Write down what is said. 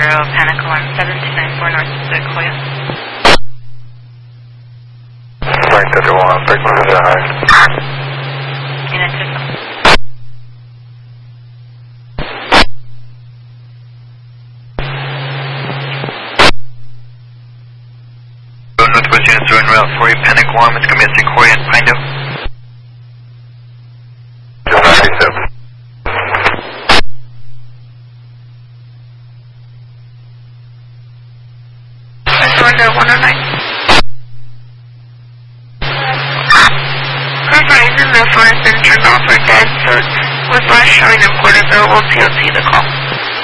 Panic Alarm 7294 North Sequoia. Flight 51, frequency high. Unit system. Northwest units are en route for a panic alarm. It's going to be a Sequoia and Pinedale. 297. Window 109. For some reason, the phone has been turned off or dead, so it was last showing in Port Available TOC the call.